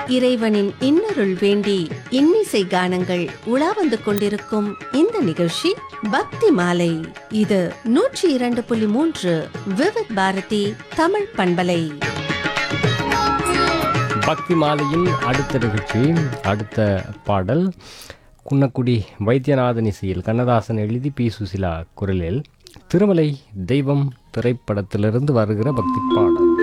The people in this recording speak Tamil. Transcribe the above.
இறைவனின் இன்னருள் வேண்டி இன்னிசை கானங்கள் உலா வந்து கொண்டிருக்கும் இந்த நிகழ்ச்சி பக்தி மாலை. இது 102.3 விவித் பாரதி தமிழ் பண்பலை. பக்தி மாலையின் அடுத்த நிகழ்ச்சி, அடுத்த பாடல் குன்னக்குடி வைத்தியநாதன் இசையில் கண்ணதாசன் எழுதி பி. சுசிலா குரலில் திருமலை தெய்வம் திரைப்படத்திலிருந்து வருகிற பக்தி பாடல்.